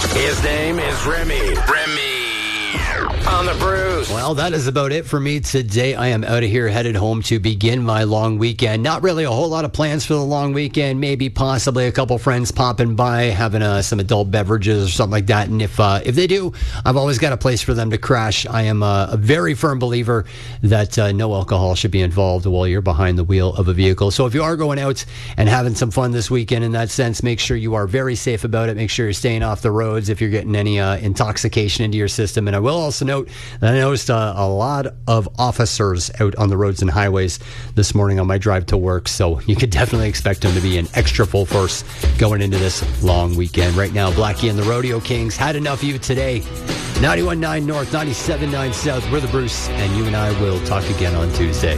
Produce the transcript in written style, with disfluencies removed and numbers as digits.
His name is Remy. On the Bruce. Well, that is about it for me today. I am out of here, headed home to begin my long weekend. Not really a whole lot of plans for the long weekend. Maybe possibly a couple friends popping by, having some adult beverages or something like that. And if they do, I've always got a place for them to crash. I am a very firm believer that no alcohol should be involved while you're behind the wheel of a vehicle. So if you are going out and having some fun this weekend in that sense, make sure you are very safe about it. Make sure you're staying off the roads if you're getting any intoxication into your system. And I will also note that I noticed a lot of officers out on the roads and highways this morning on my drive to work, so you could definitely expect them to be in extra full force going into this long weekend. Right now, Blackie and the Rodeo Kings had enough of you today. 91.9 North, 97.9 South, we're the Bruce, and you and I will talk again on Tuesday.